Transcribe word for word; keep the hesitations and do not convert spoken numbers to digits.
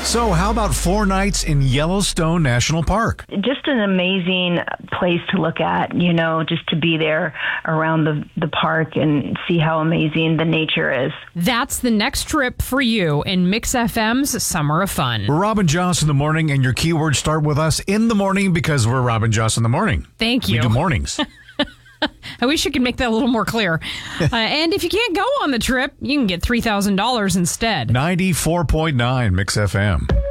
So how about four nights in Yellowstone National Park? Just an amazing place to look at, you know, just to be there around the, the park and see how amazing the nature is. That's the next trip for you in Mix F M's Summer of Fun. We're Robin Joss in the morning, and your keywords start with us in the morning because we're Robin Joss in the morning. Thank you. We do mornings. I wish you could make that a little more clear. uh, and if you can't go on the trip, you can get three thousand dollars instead. ninety-four point nine Mix F M.